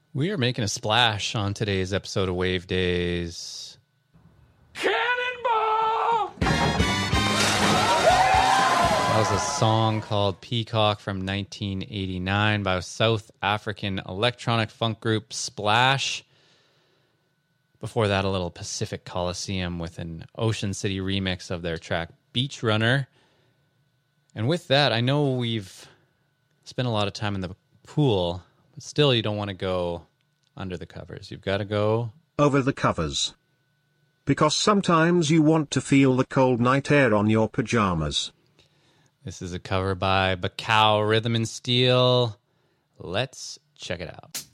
We are making a splash on today's episode of Wave Days. Cannonball! That was a song called Peacock from 1989 by South African electronic funk group Splash. Before that, a little Pacific Coliseum with an Ocean City remix of their track Beach Runner. And with that, I know we've spent a lot of time in the pool, but still you don't want to go under the covers. You've got to go over the covers. Because sometimes you want to feel the cold night air on your pajamas. This is a cover by Bacao Rhythm and Steel. Let's check it out.